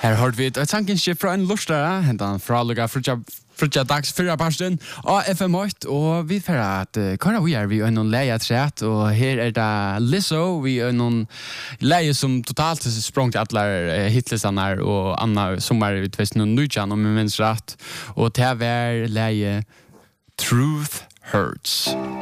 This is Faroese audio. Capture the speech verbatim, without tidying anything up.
Her har vi et tankenskip fra en lustare, hentan fra Luga Frutja dags fyra parsten av F M åtta, og vi får at uh, hva vi er vi er noen leie træt, og her er det Lizzo, vi er noen leie som totalt språngt til alle hitlistene her, og Anna sommer vi tvist noen nødjan om vi minns rett, og til hver leie Truth Hurts.